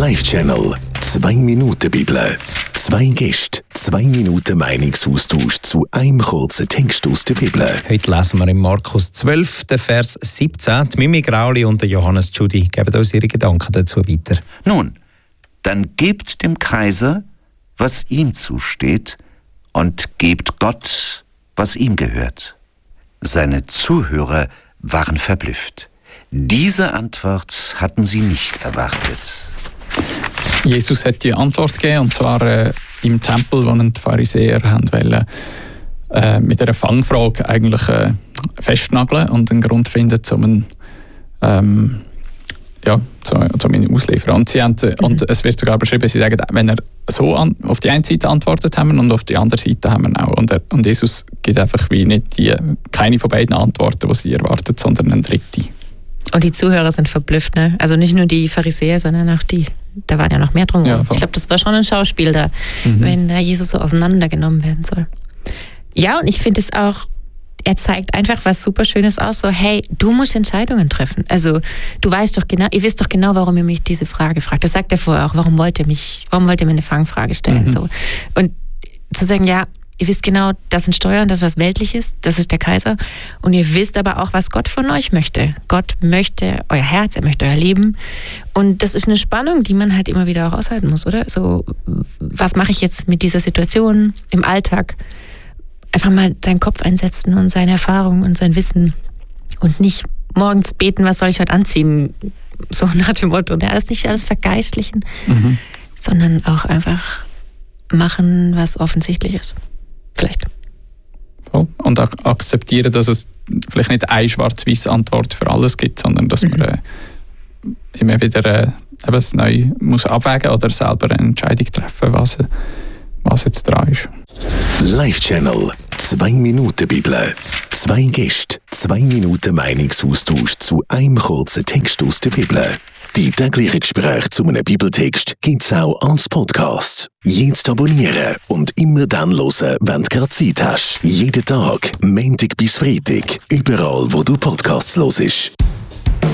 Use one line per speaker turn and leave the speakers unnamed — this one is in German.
Live-Channel 2 Minuten Bibel. 2 Gäste, 2 Minuten Meinungsaustausch zu einem kurzen Text aus der Bibel.
Heute lesen wir in Markus 12, den Vers 17. Die Mimi Grauli und Johannes Tschudi geben uns ihre Gedanken dazu weiter.
Nun, dann gebt dem Kaiser, was ihm zusteht, und gebt Gott, was ihm gehört. Seine Zuhörer waren verblüfft. Diese Antwort hatten sie nicht erwartet.
Jesus hat die Antwort gegeben, und zwar im Tempel, wo die Pharisäer wollten, mit einer Fangfrage eigentlich festnageln und einen Grund finden, um ihn ausliefern. Und es wird sogar beschrieben, sie sagen, wenn er so auf die eine Seite antwortet haben und auf die andere Seite haben wir auch. Und Jesus gibt einfach wie nicht keine von beiden Antworten, die sie erwartet, sondern eine dritte.
Und die Zuhörer sind verblüfft, ne? Also nicht nur die Pharisäer, sondern auch die. Da waren ja noch mehr drum. Ja, ich glaube, das war schon ein Schauspiel da, wenn Jesus so auseinandergenommen werden soll. Ja, und ich finde es auch, er zeigt einfach was super Schönes aus, so, hey, du musst Entscheidungen treffen. Also, ihr wisst doch genau, warum ihr mich diese Frage fragt. Das sagt er vorher auch, warum wollt ihr mir eine Fangfrage stellen? So. Und zu sagen, ja, ihr wisst genau, das sind Steuern, das ist was Weltliches, das ist der Kaiser. Und ihr wisst aber auch, was Gott von euch möchte. Gott möchte euer Herz, er möchte euer Leben. Und das ist eine Spannung, die man halt immer wieder auch aushalten muss, oder? So, was mache ich jetzt mit dieser Situation im Alltag? Einfach mal seinen Kopf einsetzen und seine Erfahrung und sein Wissen. Und nicht morgens beten, was soll ich heute anziehen? So nach dem Motto. Ja, das nicht alles vergeistlichen, sondern auch einfach machen, was offensichtlich ist. Vielleicht.
Und auch akzeptieren, dass es vielleicht nicht eine schwarz-weiße Antwort für alles gibt, sondern dass man immer wieder es neu muss abwägen oder selber eine Entscheidung treffen, was jetzt dran ist.
Live-Channel 2 Minuten Bibel. 2 Gäste, 2 Minuten Meinungsaustausch zu einem kurzen Text aus der Bibel. Die täglichen Gespräche zu einem Bibeltext gibt es auch als Podcast. Jetzt abonnieren und immer dann hören, wenn du gerade Zeit hast. Jeden Tag, Montag bis Freitag, überall, wo du Podcasts hörst.